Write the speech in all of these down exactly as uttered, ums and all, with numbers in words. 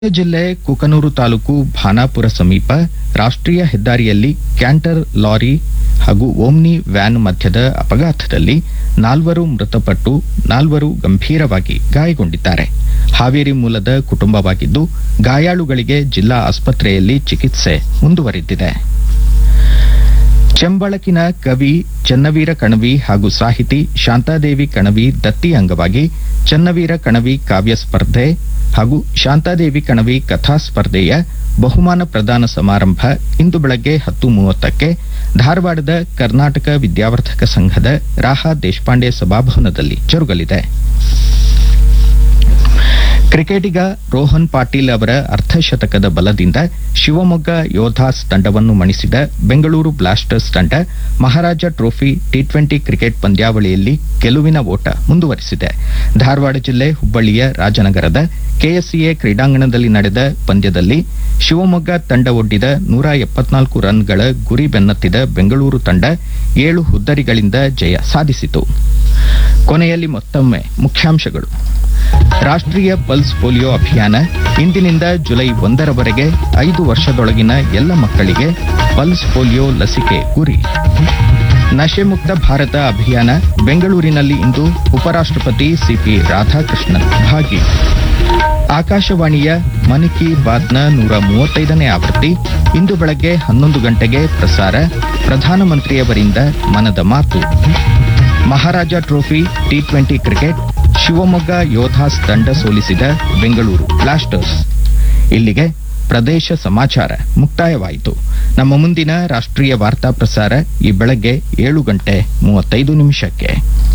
ಜಿಲ್ಲೆ ಕುಕನೂರು ತಾಲೂಕು ಭಾನಾಪುರ ಸಮೀಪ ರಾಷ್ಟ್ರೀಯ ಹೆದ್ದಾರಿಯಲ್ಲಿ ಕ್ಯಾಂಟರ್ ಲಾರಿ ಹಾಗೂ ಓಮ್ನಿ ವ್ಯಾನ್ ಮಧ್ಯದ ಅಪಘಾತದಲ್ಲಿ ನಾಲ್ವರು ಮೃತಪಟ್ಟು ನಾಲ್ವರು ಗಂಭೀರವಾಗಿ ಗಾಯಗೊಂಡಿದ್ದಾರೆ. ಹಾವೇರಿ ಮೂಲದ ಕುಟುಂಬವಾಗಿದ್ದು ಗಾಯಾಳುಗಳಿಗೆ ಜಿಲ್ಲಾ ಆಸ್ಪತ್ರೆಯಲ್ಲಿ ಚಿಕಿತ್ಸೆ ಮುಂದುವರೆದಿದೆ. ಚೆಂಬಳಕಿನ ಕವಿ ಚನ್ನವೀರ ಕಣವಿ ಹಾಗೂ ಸಾಹಿತಿ ಶಾಂತಾದೇವಿ ಕಣವಿ ದತ್ತಿ ಅಂಗವಾಗಿ ಚನ್ನವೀರ ಕಣವಿ ಕಾವ್ಯ ಸ್ಪರ್ಧೆ ಹಾಗೂ ಶಾಂತಾದೇವಿ ಕಣವಿ ಕಥಾ ಸ್ಪರ್ಧೆಯ ಬಹುಮಾನ ಪ್ರದಾನ ಸಮಾರಂಭ ಇಂದು ಬೆಳಗ್ಗೆ ಹತ್ತು ಮೂವತ್ತಕ್ಕೆ ಧಾರವಾಡದ ಕರ್ನಾಟಕ ವಿದ್ಯಾವರ್ಧಕ ಸಂಘದ ರಾಹಾ ದೇಶಪಾಂಡೆ ಸಭಾಭವನದಲ್ಲಿ ಜರುಗಲಿದೆ. ಕ್ರಿಕೆಟಿಗ ರೋಹನ್ ಪಾಟೀಲ್ ಅವರ ಅರ್ಧಶತಕದ ಬಲದಿಂದ ಶಿವಮೊಗ್ಗ ಯೋಧಾಸ್ ತಂಡವನ್ನು ಮಣಿಸಿದ ಬೆಂಗಳೂರು ಬ್ಲಾಸ್ಟರ್ಸ್ ತಂಡ ಮಹಾರಾಜ ಟ್ರೋಫಿ ಟಿ ಟ್ವೆಂಟಿ ಕ್ರಿಕೆಟ್ ಪಂದ್ಯಾವಳಿಯಲ್ಲಿ ಗೆಲುವಿನ ಓಟ ಮುಂದುವರಿಸಿದೆ. ಧಾರವಾಡ ಜಿಲ್ಲೆ ಹುಬ್ಬಳ್ಳಿಯ ರಾಜನಗರದ ಕೆಎಸ್ಸಿಎ ಕ್ರೀಡಾಂಗಣದಲ್ಲಿ ನಡೆದ ಪಂದ್ಯದಲ್ಲಿ ಶಿವಮೊಗ್ಗ ತಂಡ ಒಡ್ಡಿದ ನೂರ ಎಪ್ಪತ್ನಾಲ್ಕು ರನ್ಗಳ ಗುರಿ ಬೆನ್ನತ್ತಿದ ಬೆಂಗಳೂರು ತಂಡ ಏಳು ಹುದ್ದರಿಗಳಿಂದ ಜಯ ಸಾಧಿಸಿತು. ಕೊನೆಯಲ್ಲಿ ಮತ್ತೊಮ್ಮೆ ಮುಖ್ಯಾಂಶಗಳು. ರಾಷ್ಟ್ರೀಯ ಪಲ್ಸ್ ಪೋಲಿಯೋ ಅಭಿಯಾನ ಇಂದಿನಿಂದ ಜುಲೈ ಒಂದರವರೆಗೆ ಐದು ವರ್ಷದೊಳಗಿನ ಎಲ್ಲ ಮಕ್ಕಳಿಗೆ ಪಲ್ಸ್ ಪೋಲಿಯೋ ಲಸಿಕೆ ಗುರಿ. ನಶೆ ಮುಕ್ತ ಭಾರತ ಅಭಿಯಾನ ಬೆಂಗಳೂರಿನಲ್ಲಿ ಇಂದು ಉಪರಾಷ್ಟ್ರಪತಿ ಸಿಪಿ ರಾಧಾಕೃಷ್ಣನ್ ಭಾಗಿ. ಆಕಾಶವಾಣಿಯ ಮನ್ ಕಿ ಬಾತ್ನ ನೂರ ಮೂವತ್ತೈದನೇ ಆವೃತ್ತಿ ಇಂದು ಬೆಳಗ್ಗೆ ಹನ್ನೊಂದು ಗಂಟೆಗೆ ಪ್ರಸಾರ. ಪ್ರಧಾನಮಂತ್ರಿಯವರಿಂದ ಮನದ ಮಾತು. ಮಹಾರಾಜ trophy T twenty cricket Shivamogga Yodhas ತಂಡ ಸೋಲಿಸಿದ ಬೆಂಗಳೂರು ಬ್ಲಾಸ್ಟರ್ಸ್. ಇಲ್ಲಿಗೆ ಪ್ರದೇಶ ಸಮಾಚಾರ ಮುಕ್ತಾಯವಾಯಿತು. ನಮ್ಮ ಮುಂದಿನ ರಾಷ್ಟ್ರೀಯ ವಾರ್ತಾ ಪ್ರಸಾರ ಈ ಬೆಳಗ್ಗೆ ಏಳು ಗಂಟೆ ಮೂವತ್ತೈದು ನಿಮಿಷಕ್ಕೆ.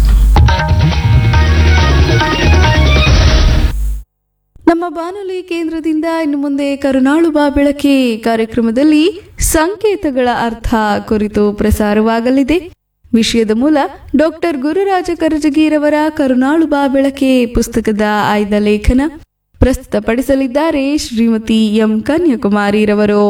ನಮ್ಮ ಬಾನುಲಿ ಕೇಂದ್ರದಿಂದ ಇನ್ನು ಮುಂದೆ ಕರುನಾಳು ಬಾ ಬೆಳಕೆ ಕಾರ್ಯಕ್ರಮದಲ್ಲಿ ಸಂಕೇತಗಳ ಅರ್ಥ ಕುರಿತು ಪ್ರಸಾರವಾಗಲಿದೆ. ವಿಷಯದ ಮೂಲ ಡಾಕ್ಟರ್ ಗುರುರಾಜ ಕರಜಗಿರವರ ಕರುನಾಳು ಬಾ ಬೆಳಕೆ ಪುಸ್ತಕದ ಆಯ್ದ ಲೇಖನ ಪ್ರಸ್ತುತಪಡಿಸಲಿದ್ದಾರೆ ಶ್ರೀಮತಿ ಎಂ ಕನ್ಯಾಕುಮಾರಿರವರು.